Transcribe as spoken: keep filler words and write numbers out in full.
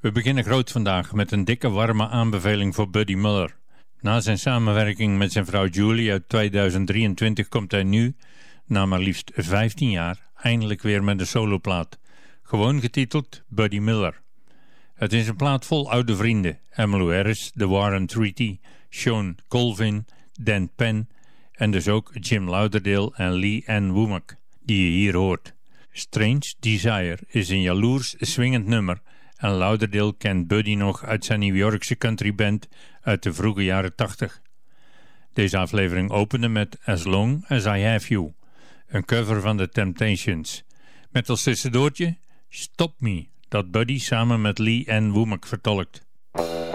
We beginnen groot vandaag met een dikke warme aanbeveling voor Buddy Miller. Na zijn samenwerking met zijn vrouw Julie uit tweeduizend drieëntwintig komt hij nu, na maar liefst vijftien jaar, eindelijk weer met een soloplaat. Gewoon getiteld Buddy Miller. Het is een plaat vol oude vrienden. Emmylou Harris, The Warren Treaty, Sean Colvin, Dan Penn en dus ook Jim Lauderdale en Lee Ann Womack, die je hier hoort. Strange Desire is een jaloers swingend nummer en Lauderdale kent Buddy nog uit zijn New Yorkse countryband uit de vroege jaren tachtig. Deze aflevering opende met As Long As I Have You, een cover van The Temptations, met als tussendoortje Stop Me, dat Buddy samen met Lee Ann Womack vertolkt.